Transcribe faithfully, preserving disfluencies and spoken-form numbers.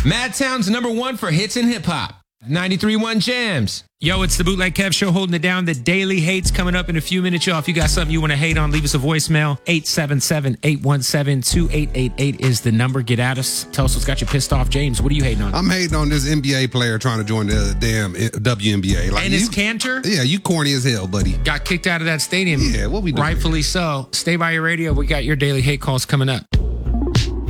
Madtown's number one for hits and hip hop. ninety-three point one Jams. Yo, it's the Bootleg Kev Show holding it down. The Daily Hate's coming up in a few minutes, y'all. If you got something you want to hate on, leave us a voicemail. eight seven seven, eight one seven, two eight eight eight is the number. Get at us. Tell us what's got you pissed off. James, what are you hating on? I'm hating on this N B A player trying to join the damn W N B A. Like, Enes Kanter? Yeah, you corny as hell, buddy. Got kicked out of that stadium. Yeah, what we doing? Rightfully so. Stay by your radio. We got your Daily Hate calls coming up.